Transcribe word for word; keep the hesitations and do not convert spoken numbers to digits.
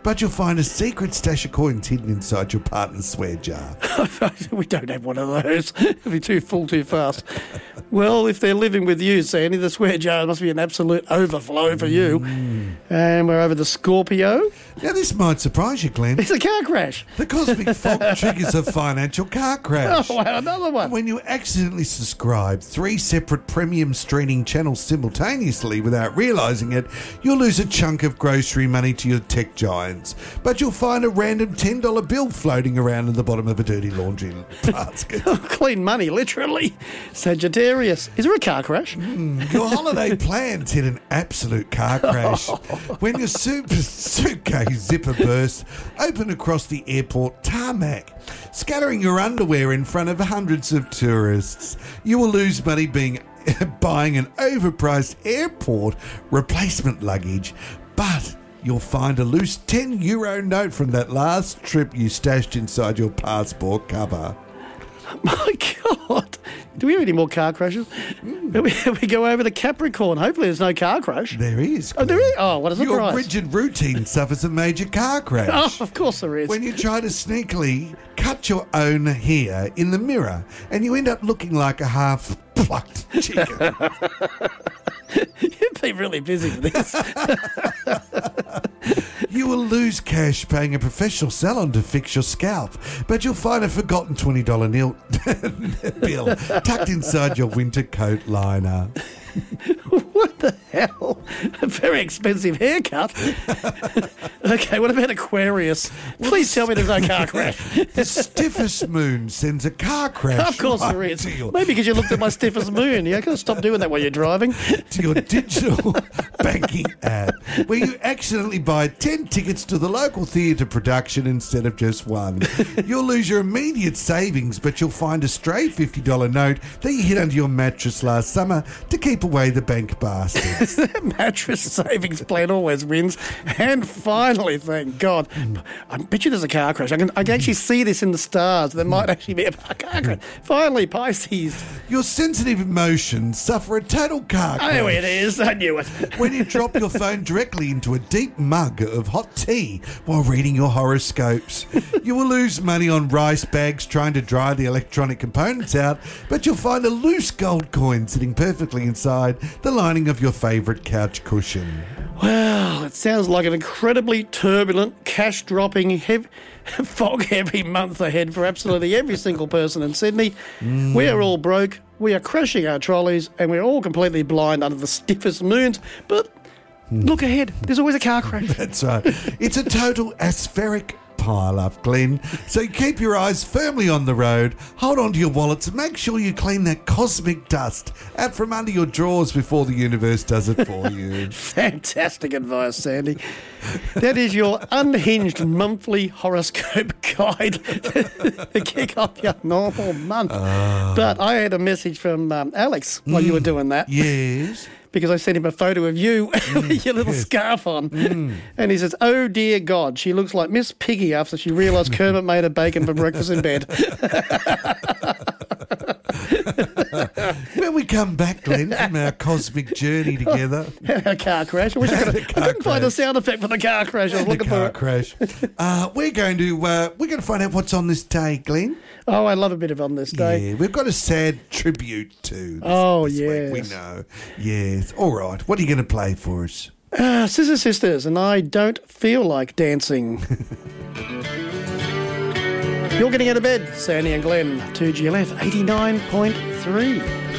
but you'll find a secret stash of coins hidden inside your partner's swear jar. We don't have one of those. It'll be too full too fast. Well, if they're living with you, Sandy, the swear jar must be an absolute overflow for you. Mm. And we're over the Scorpio. Now, this might surprise you, Glenn. It's a car crash. The cosmic fog triggers a financial car crash. Oh, wow, another one. When you accidentally subscribe three separate premium streaming channels simultaneously without realising it, you'll lose a chunk of grocery money to your tech giants. But you'll find a random ten dollar bill floating around in the bottom of a dirty laundry basket. Clean money, literally. Sagittarius. Is there a car crash? Mm, your holiday plans hit an absolute car crash. When your super suitcase zipper bursts open across the airport tarmac, scattering your underwear in front of hundreds of tourists. You will lose money being buying an overpriced airport replacement luggage, but you'll find a loose ten euro note from that last trip you stashed inside your passport cover. My God. Do we have any more car crashes? Mm. We, we go over to Capricorn. Hopefully there's no car crash. There is. Oh, there is? Oh, what a surprise. Your rigid routine suffers a major car crash. Oh, of course there is. When you try to sneakily cut your own hair in the mirror and you end up looking like a half-plucked chicken. You've been really busy with this. You will lose cash paying a professional salon to fix your scalp, but you'll find a forgotten twenty dollar nil bill tucked inside your winter coat liner. What the hell? A very expensive haircut. Okay, what about Aquarius? Please tell me there's no car crash. The stiffest moon sends a car crash. Of course right there is. Your, Maybe because you looked at my stiffest moon. You gotta stop doing that while you're driving. To your digital banking app, where you accidentally buy ten tickets to the local theatre production instead of just one. You'll lose your immediate savings, but you'll find a stray fifty dollar note that you hid under your mattress last summer to keep away the bank bastards. That mattress savings plan always wins. And finally, thank God, I bet you there's a car crash. I can, I can actually see this in the stars. There might actually be a car crash. Finally, Pisces. Your sensitive emotions suffer a total car crash. Oh, it is. I knew it. When you drop your phone directly into a deep mug of hot tea while reading your horoscopes. You will lose money on rice bags trying to dry the electronic components out, but you'll find a loose gold coin sitting perfectly inside the lining of your favourite couch cushion. Well, it sounds like an incredibly turbulent, cash-dropping, heavy, fog-heavy month ahead for absolutely every single person in Sydney. Mm. We are all broke, we are crashing our trolleys, and we're all completely blind under the stiffest moons, but look ahead, there's always a car crash. That's right. It's a total aspheric pile up, Glenn. So keep your eyes firmly on the road, hold on to your wallets, and make sure you clean that cosmic dust out from under your drawers before the universe does it for you. Fantastic advice, Sandy. That is your unhinged monthly horoscope guide to kick off your normal month. Uh, but I had a message from um, Alex while mm, you were doing that. Yes. Because I sent him a photo of you Mm, with your little yes. scarf on. Mm. And he says, oh, dear God, she looks like Miss Piggy after she realised Kermit made her bacon for breakfast in bed. When we come back, Glenn, from our cosmic journey together. A car crash. I, wish I, could, I couldn't crash. find a sound effect for the car crash. I was The looking car for it. crash. Uh, we're going to uh, we're going to find out what's on this day, Glenn. Oh, I love a bit of on this day. Yeah, we've got a sad tribute to. This, Oh, this yes. week. We know. Yes. All right. What are you going to play for us? Uh, Scissor Sisters, and I don't feel like dancing. You're getting out of bed, Sandy and Glenn, two G L F eighty-nine point three.